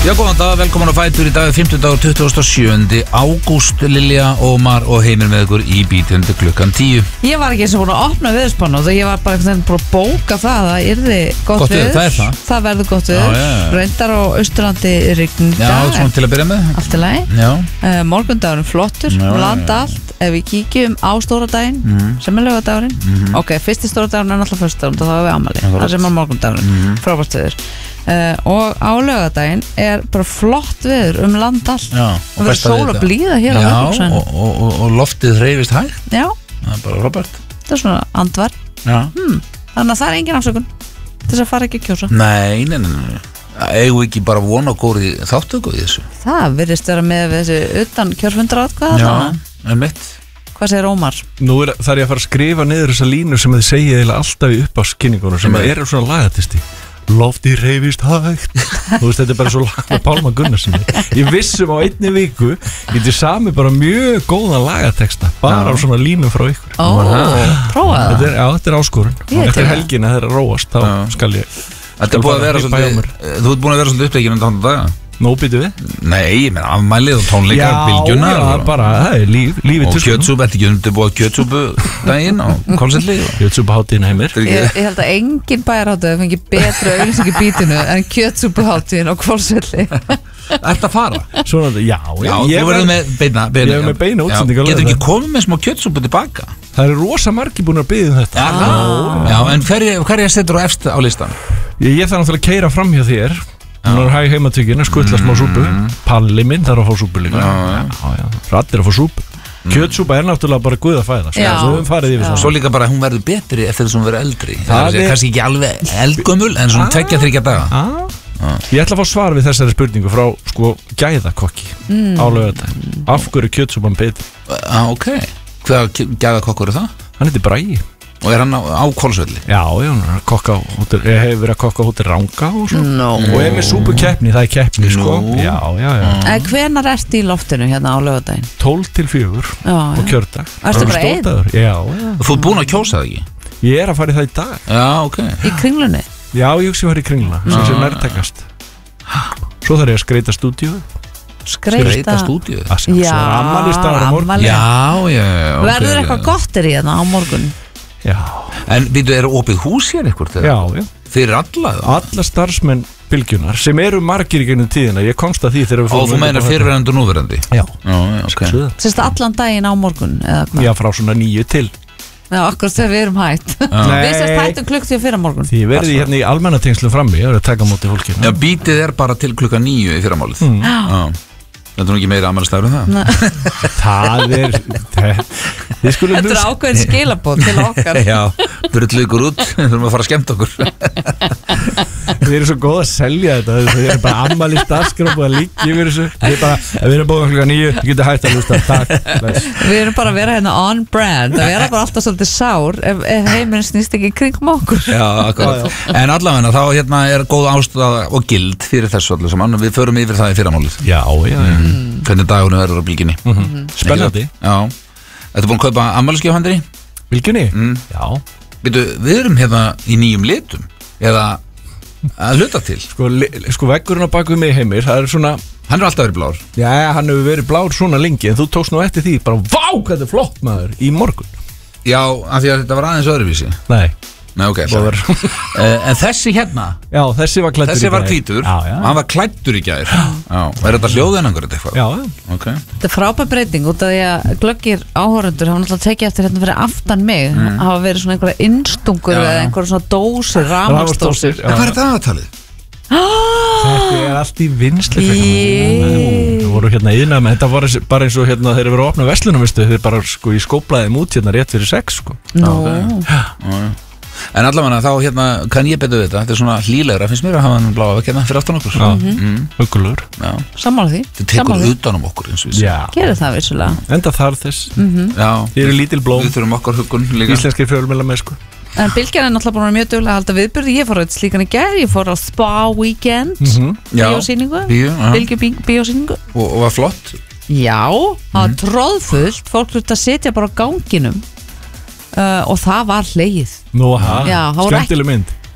Já, góðan dag, velkomin á Fætur í dag 50 dagur 27. ágúst. Lilja, Ómar og Heimir með ykkur í bítjöndu klukkan 10. Ég var ekki eins og búin að opna viðspánu og ég var bara búin að bóka það að yrði gott veður. Það er það. Það verður gott viður. Reyndar á Austurlandi rigninga. Já, svona til að byrja með. Allt í lagi. Morgundagurinn flottur, land allt. Ef við kíkjum á stóra daginn, sem er laugardagurinn. Ok, fyrsti stóra dagurinn er náttúrulega föstudagurinn, þá er við afmæli. Það sem er morgundagurinn, frábært viður. Og á laugardaginn er bara flott viður land allt. Og verður sól og blíða hér á höfuðborgarsvæðinu. Og loftið hreyfist hægt. Já. Það er bara Robert. Það er svona andvar. Þannig að það er engin afsökun til þess að fara ekki að kjósa. Nei. Eigum við ekki bara vona góri þáttöku í þessu? Það virðist vera með þessu utan kjörfundaratkvæða. Já, mitt. Hvað segir Ómar? Nú þarf ég að fara að skrifa niður þessa línur sem þið segið alltaf í uppáskynningunum sem eru svona lagatisti. Lofti reyfist hægt. Þú veist, þetta er bara svo lag með Pálma Gunnarssoni. Ég vissum á einni viku getið sami bara mjög góðan lagateksta bara á svona línum frá ykkur. Prófa það. Þetta er áskorun. Eftir helgina þegar róast þá skal ég. Þetta er búin að vera svolítið. Þú ert búin að vera svolítið upptekinn um daga. Nó býtu við? Nei, ég meina afmælið og tónleikar, bylgjunar. Já, bara, það er lífið og kjötsúpu, þetta ekki undirbúið kjötsúpu daginn á Kolselli. Kjötsúpuháttíðin Heimir. Ég held að engin bæjarhátíð fengi betra auglýsingu í bítinu en kjötsúpuháttíðin á Kolselli. Ertu að fara? Svona, já, þú verður með beina. Ég er með beina útsendingu. Getur ekki komið með smá kjötsúpu tilbaka? Það eru rosa margir búin að biðja þetta. Já, en hverja setur þú efst á listan? Ég þarf náttúrulega að keyra fram hjá þér. Hún er hæg heimatökin, skutla smá súpu. Palli minn þarf að fá súpu líka. Raddir að fá súpu. Kjötsúpa er náttúrulega bara guð að fæða. Svo við farið yfir svona. Svo líka bara hún verður betri eftir þess að hún verður eldri. Það er kannski ekki alveg eldgömmul en svona 2-3 daga. Ég ætla að fá svar við þessari spurningu frá gæðakokki á laugardaginn. Af hverju kjötsúpan betri? Ok, hvaða gæðakokkur er það? Hann heitir Bragi. Og er hann á Kolsvelli? Já, hann hefur verið að kokka á Hótel Ranga og svo. Og er með súpukeppni, það er keppni sko. Já. Hvenær ertu í loftinu hérna á laugardaginn? 12 til 4 og kjördag. Ertu bara einn? Já. Og þú ert búin að kjósa það ekki? Ég er að fara í það í dag. Já, ok. Í Kringlunni? Já, ég hugsi að fara í Kringluna, sem sé nærtækast. Svo þarf ég að skreita stúdíu. Skreita stúdíu? Já, afmælisdagur. Já. Verður eitthvað gott í hérna á morgun? Já. En býtu, eru opið hús hér eitthvað? Já. Fyrir alla? Alla starfsmenn Bylgjunar sem eru margir í gegnum tíðina. Ég komst að því þegar við fórum. Og þú meinar fyrirverandi og núverandi? Já. Ok. Sérst allan daginn á morgun eða hvað? Já, frá svona 9 til. Já, akkurat þegar við erum hætt. Við sérst hættum klukk til fyrir morgun. Því verði hérna í almennatengslum frammi. Ég verði að taka á móti fólkinu. Já, bítið er bara til klukkan 9 í fyrramálið. Þetta er nú ekki meira afmælisdagur en það. Það er Þetta er ákveðin skilabóð til okkar. Já, drullu ykkur út. Við þurfum að fara að skemmta okkur. Þið eru svo góð að selja þetta. Þið eru bara afmælisdagskrá búið að líka yfir þessu. Við erum búið klukkan 9. Þið getur hægt að hlusta. Takk. Við erum bara að vera hérna on brand. Það vera bara alltaf svolítið sár ef heiminn snýst ekki kringum okkur. Já, akkurat. En allavega þá hérna er góð ástæða og gild fyrir þessu allir saman. Við förum yfir það í fyrramálið. Já. Hvernig dagurinn verður á Bylgjunni. Spennandi. Já. Þetta búin að kaupa afmælisgjöfhandir í? Bylgjunni? Já. Við erum hérna í nýjum litum eða að hluta til. Sko veggurinn á bakvið mig Heimir, það er svona. Hann er alltaf verið blár. Já, hann hefur verið blár svona lengi en þú tókst nú eftir því bara vá, hvað þetta er flott maður í morgun. Já, af því að þetta var aðeins öðruvísi. Nei, ok. En þessi hérna. Já, þessi var klæddur í gær. Þessi var hvítur. Hann var klæddur í gær. Já. Er þetta hljóðinangur eitthvað? Já. Ok. Þetta er frábær breyting út af því að glöggir áhorfundur hafa náttúrulega tekið eftir hérna fyrir aftan mig. Hafa verið svona einhverja innstungur eða einhverja svona dósir, rafmagnsdósir. Hvað er það að talið? Þetta er allt í vinsli. Það voru hérna yðnað með þetta var bara eins og hérna þeir eru verið að opna verslunarmiðstöð þeir bara sko í skóplaðið út hérna rétt fyrir 6 sko. En allavega þá hérna kann ég betur við þetta er svona hlýlegra, finnst mér að hafa hann bláa vekk hérna fyrir aftan okkur. Huggulur. Sammála því. Þetta tekur utan okkur eins og við. Gerir það vissulega. Enda þarf þess. Já. Þið eru lítil blóm. Við þurfum okkar huggun líka. Íslenskir fjölmiðlar með sko. En Bylgjan er náttúrulega búin að vera mjög duglega að halda viðburði. Ég fór á slíkan í gær, ég fór á Spa Weekend bíósýningu, Bylgju bíósýningu. Og var flott? Já, það var troðfullt. Fólk þurfti að sitja bara á ganginum og það var hlegið. Nú, skemmtileg mynd.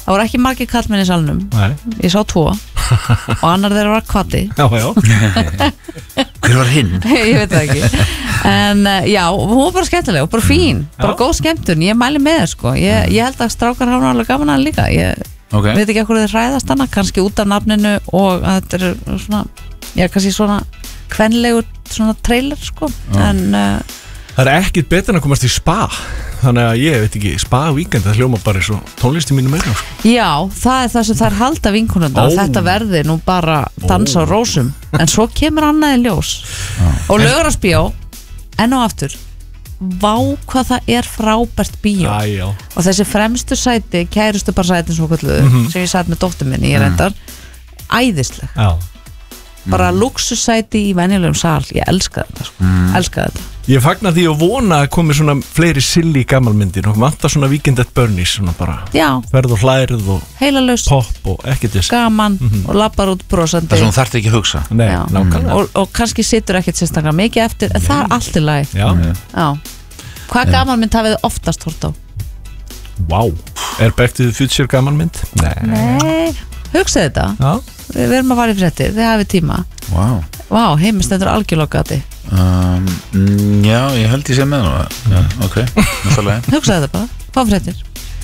Það voru ekki margir kallmenn í salnum. Nei. Ég sá 2 og annar þeirra var kvati. Já Hver var hinn? Ég veit það ekki. En já, hún var bara skemmtileg og bara fín, bara góð skemmtun. Ég mæli með það sko. Ég held að strákar hafa alveg gaman að líka. Ég veit ekki hvað þið hræðast hana, kannski út af nafninu og að þetta er svona, kannski svona kvenlegur svona trailer sko. En það er ekkert betur en að komast í spa. Þannig að ég veit ekki, spa-víkend, það hljóma bara eins og tónlist í mínu meira sko. Já, það er það sem þær halda vinkonundar að þetta verði nú bara dansa á rósum. En svo kemur annað í ljós. Og Laugarásbíó, enn og aftur, vá hvað það er frábært bíó. Og þessi fremstu sæti, kærustu bara sætin svo kalluðu, sem ég sæt með dóttur minni, ég reyndar æðisleg. Bara luxussæti í venjulegum sal. Ég elska þetta sko. Elska þetta. Ég fagna því að vona að komi svona fleiri silly gamalmyndir og vantar svona Weekend at Bernie's svona bara ferð og hlærið og heilalaust pop og ekkert þess gaman og lappar út brosandi. Það sem hún þarf ekki að hugsa. Nei, nákvæmlega. Og kannski situr ekkert sérstaklega mikið eftir en það er allt í lagi. Já. Hvað gamalmynd hafið þið oftast hort á? Vá, er Back to the Future gamalmynd? Nei, hugsaðu þetta. Já. Við erum að fara í fréttir, þið hafið tíma. Vá, heimistendur algjörlega gati. Já, ég held ég sé með það. Ok, hugsaðu þetta bara, fá fréttir.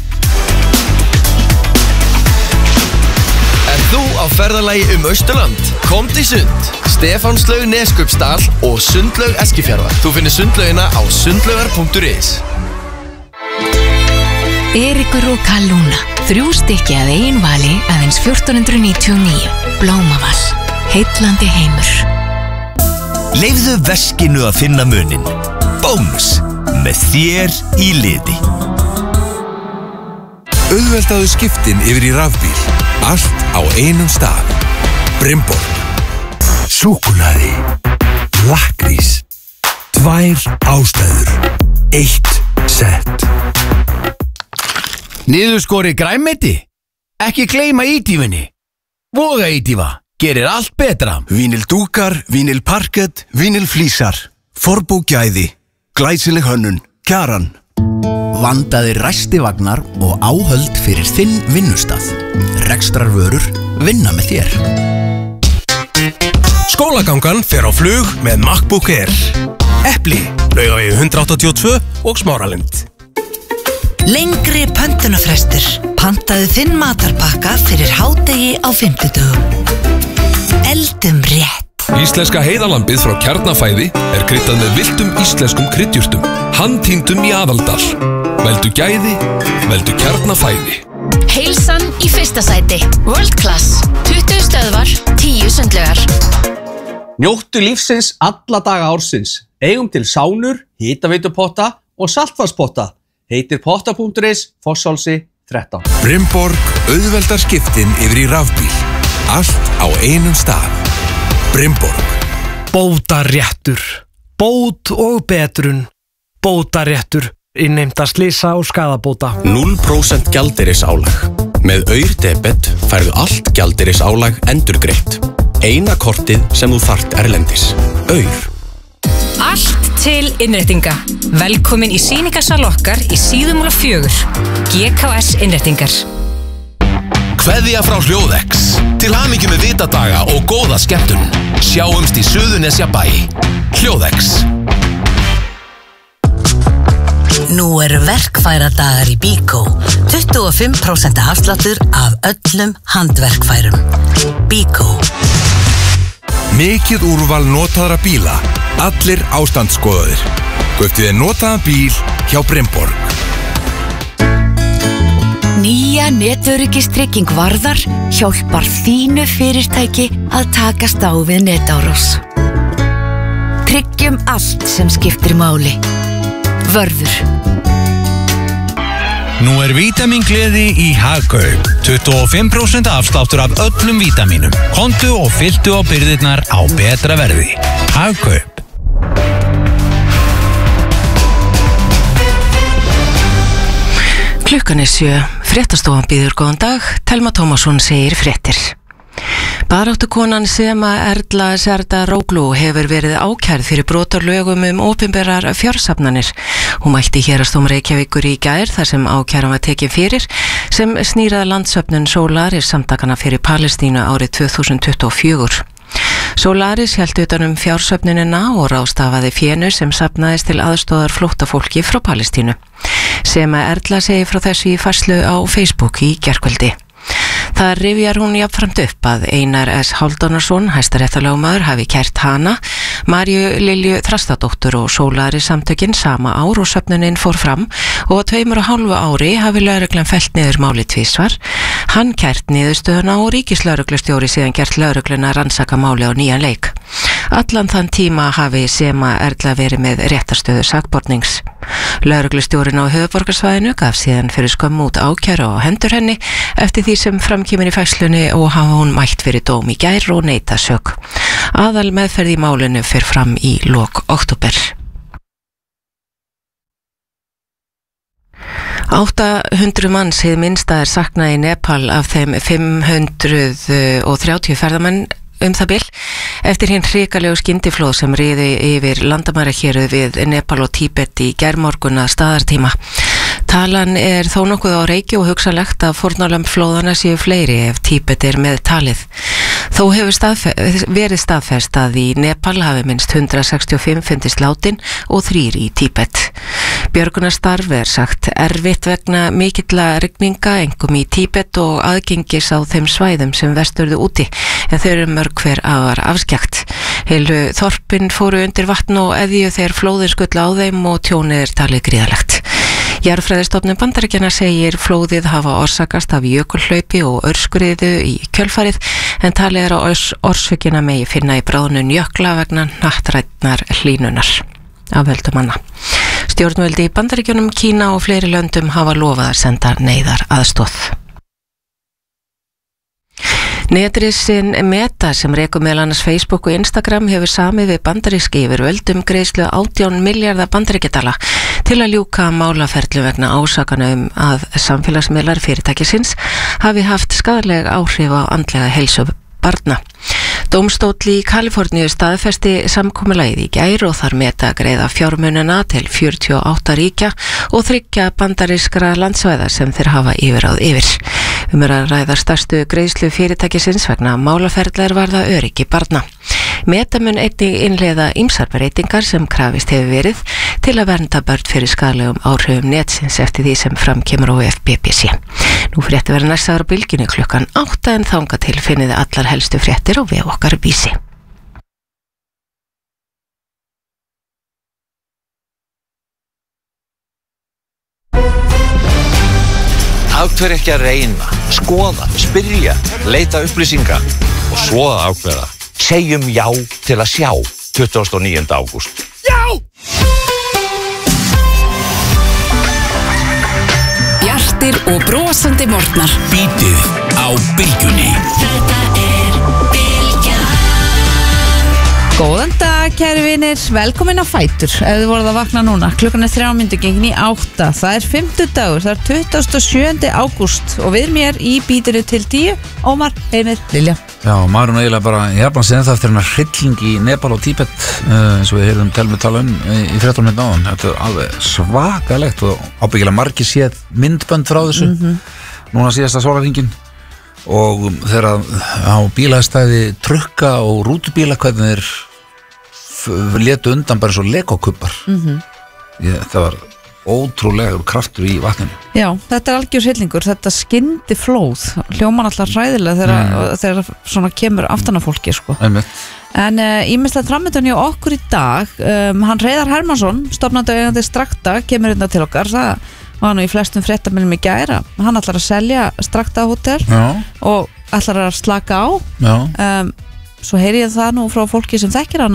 Er þú á ferðalagi Austurland? Komdu í sund, Stefánslaug Neskupsdal og Sundlaug Eskifjarðar. Þú finnir sundlaugina á sundlaugar.is. Eiríkur og Kalúna, 3 stykki að eigin vali aðeins 1499. Blómavall, heillandi heimur. Leifðu veskinu að finna munin. Bónus, með þér í liði. Auðveldaðu skiptin yfir í rafbíl. Allt á einum stað. Brimborg. Súkkulaði. Lakkrís. 2 ástæður. 1 sett. Niðurskori grænmeti? Ekki gleyma ítífinni. Voga ítífa. Gerir allt betra. Vínil dúkar, vínil parkett, vínil flísar. Forbúgæði. Glæsileg hönnun. Kjaran. Vandaðir ræstivagnar og áhöld fyrir þinn vinnustað. Rekstrarvörur vinna með þér. Skólagangan fer á flug með MacBook Air. Epli, Laugavegi 182 og Smáralind. Lengri pöntunarfrestur. Pantaðu þinn matarpakka fyrir hádegi á 50dögum. Eldum rétt. Íslenska heiðalambið frá Kjarnafæði er kryddað með villtum íslenskum kryddjurtum. Handtýndum í Aðaldal. Veldu gæði, veldu Kjarnafæði. Heilsan í fyrsta sæti. World Class. 20 stöðvar, 10 sundlaugar. Njóttu lífsins alla daga ársins. Eigum til sánur, hitaveitupotta og saltvarspotta. Heitir potta.is, Fossálsi 13. Brimborg auðveldar skiptin yfir í rafbíl. Allt á einum stað. Brimborg. Bótaréttur. Bót og betrun. Bótaréttur. Innheimta slysa og skaðabóta. 0% gjaldeyrisálag. Með Aur-debet færðu allt gjaldeyrisálag endurgreitt. Eina kortið sem þú þarft erlendis. Aur. Allt til innréttinga. Velkomin í sýningarsal okkar í Síðumúla 4. GKS innréttingar. Kveðja frá Hljóðex. Til hamingju með vitadaga og góða skemmtun. Sjáumst í Suðurnesjabæ. Hljóðex. Nú eru verkfæradagar í Bíkó. 25% afsláttur af öllum handverkfærum. Bíkó. Mikið úrval notaðra bíla. Allir ástandsskoðaðir. Kauptu þér notaðan bíl hjá Brimborg. Nýja netöryggistryging Varðar hjálpar þínu fyrirtæki að takast á við netárás. Tryggjum allt sem skiptir máli. Vörður. Nú er vítamingleði í Hagkaup. 25% afsláttur af öllum vítamínum. Komdu og fylltu á birgðirnar á betra verði. Hagkaup. Klukkan er 7. Fréttastofan býður góðan dag. Telma Tómasson segir fréttir. Baráttukonan Sema Erla Serdar-Róglú hefur verið ákærð fyrir brot á lögum opinberar fjársafnanir. Hún mætti Héraðsdóm Reykjavíkur í gær þar sem ákæran var tekin fyrir sem snýrað landssöfnun Solaris samtakana fyrir Palestínu árið 2024. Solaris hélt utan fjársöfnunina og ráðstafaði fénu sem safnaðist til aðstoðar flóttafólki frá Palestínu. Sema Erla segir frá þessu í færslu á Facebook í gærkvöldi. Það rifjar hún jafnframt upp að Einar S. Hálfdánarsson, hæstaréttarlögmaður, hafi kært hana, Maríu Lilju Þrastadóttur og Solaris samtökin sama ár og söfnunin fór fram og á 2,5 ári hafi lögreglan fellt niður máli tvisvar. Hann kært niðurstöðuna og ríkislögreglustjóri síðan gert lögregluna rannsaka máli á nýjan leik. Allan þann tíma hafi Sema Erla verið með réttarstöðu sakbornings. Lögreglustjórin á höfuðborgarsvæðinu gaf síðan fyrir skömmu út ákæru á hendur henni eftir því sem framkemur í færslunni og hafa hún mætt fyrir dóm í gær og neita sök. Aðal meðferð í málinu fer fram í lok október. 800 manns hið minnsta saknað í Nepal af þeim 530 ferðamenn það bil eftir hinn hrikalegu skyndiflóð sem riði yfir landamærahéruð við Nepal og Tíbet í gærmorgun að staðartíma. Talan þó nokkuð á reiki og hugsanlegt að fórnarlömb flóðana séu fleiri ef Tíbet með talið. Þó hefur verið staðfest að í Nepal hafi minnst 165 fundist látin og 3 í Tíbet. Björgunarstarf sagt erfitt vegna mikilla rigninga, einkum í Tíbet og aðgengis á þeim svæðum sem vesturðu úti, en þau eru mörg hver afar afskjagt. Heilu þorpin fóru undir vatn og eðju þegar flóðin skulla á þeim og tjónið talið gríðalegt. Jarðfræðistofnun Bandaríkjanna segir flóðið hafa orsakast af jökulhlaupi og örskurriðu í kjölfarið, en talið á orsökina megi finna í bráðnun jökla vegna hnattrænnar hlýnunar af völdum manna. Stjórnvöldi í Bandaríkjunum, Kína og fleiri löndum hafa lofað að senda neyðar aðstoð. Netrisinn Meta sem rekur meðal annars Facebook og Instagram hefur samið við bandaríski yfirvöld greiðslu 18 milljarða bandaríkjadala til að ljúka málaferli vegna ásakana að samfélagsmiðlar fyrirtækisins hafi haft skaðleg áhrif á andlega heilsu barna. Dómstóll í Kaliforníu staðfesti samkomulagið í gær og þar Meta greiða fjármunina til 48 ríkja og 3 bandarískra landsvæða sem þeir hafa yfirráð yfir. Að ræða stærstu greiðslu fyrirtækisins vegna málaferðlar varða öryggi barna. Meta mun einnig innleiða ýmsar breytingar sem krafist hefur verið til að vernda börn fyrir skaðlegum áhrifum netsins eftir því sem framkemur á FBBC. Nú frétti verið næstaðar á bylgjunni klukkan 8 en þangað til finniði allar helstu fréttir á vef okkar Vísi. Af hverju ekki að reyna, skoða, spyrja, leita upplýsinga og svo að ákveða. Segjum já til að sjá 29. ágúst. Já! Bjartir og brosandi morgnar. Bítið á bylgjunni. Góðan dag, kæri vinir, velkomin á Fætur. Ef þið voruð að vakna núna, klukkan 7:03 það 50 dagur, það 27. ágúst og við mér í bítinu til 10, Ómar, Heimir, Lilja. Já, maður er eiginlega bara, ég hef bara séð það eftir hennar hrylling í Nepal og Tíbet eins og við heyrðum Telmu tala í 13 minna áðan. Þetta alveg svakalegt og ábyggilega margir séð myndbönd frá þessu núna síðasta sólarhringinn og þegar á bílastæði trukka og rútubíla hvernig þeir létu undan bara eins og legokubbar. Það var ótrúlegur kraftur í vatninu. Já, þetta algjör hryllingur, þetta skyndi flóð hljóman alltaf hræðilega þegar svona kemur aftan af fólki sko. En ímislegt framöndan hjá okkur í dag, hann Hreiðar Hermansson stofnandi og eigandi Strakta kemur hérna til okkar. Það var nú í flestum fréttamilum í gær að hann ætlar að selja Strakta hótel og ætlar að slaka á. Svo heyri ég það nú frá fólki sem þekkir hana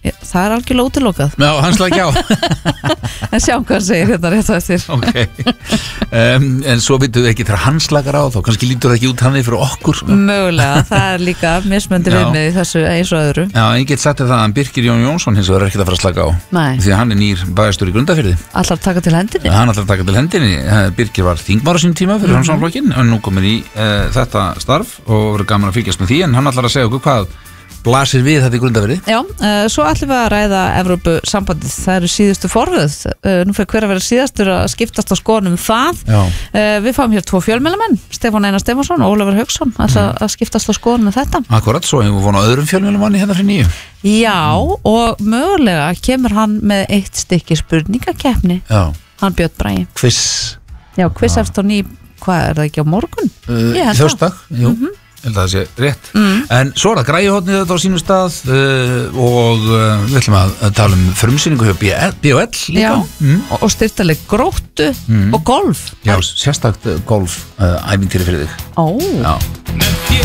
Það algjörlega útilokað. Já, hann slá ekki á. En sjáum hvað hann segir hérna rétt á eftir. Ok. En svo vitum við ekki þegar hann slakar á, þá kannski lítur það ekki út hann fyrir okkur. Mögulega, það líka mismöndir viðmið í þessu eins og öðru. Já, ég get sagt það að Birkir Jón Jónsson hins vegar ekkert að fara að slaka á. Nei. Því að hann nýr bæjarstjóri í Grundarfirði. Ætlar að taka til hendinni? Hann ætlar að taka til hendinni. Birkir var þingmaður á sínum tíma fyrir Framsóknarflokkinn og nú komin í þetta starf og verður gaman að fylgjast með því, en hann ætlar að segja okkur hvað blasir við þetta í Grundarfirði. Já, svo ætlum við að ræða Evrópusambandið, það eru síðustu forvöð, nú fyrir hver að vera síðastur að skiptast á skoðunum það. Við fáum hér 2 fjölmiðlamenn, Stefán Einar Stefánsson og Ólafur Hauksson, að skiptast á skoðunum þetta. Akkurat, svo hefum við von á öðrum fjölmiðlamanni hérna fyrir 9. Já, og mögulega kemur hann með 1 stykki spurningakeppni. Já. Hann Björn Bragi. Quiz. Já, quiz eftir 9, hvað er það ekki á morgun? Þjóðsdag, jú. Ég held að það sé rétt. En svo er það græjuhotnið þetta á sínum stað og við ætlum að tala um frumsýningu hjá B&L líka. Já, og styrtaleg Gróttu og golf. Já, sérstakt golf ævintýri fyrir þig. Ó. Já.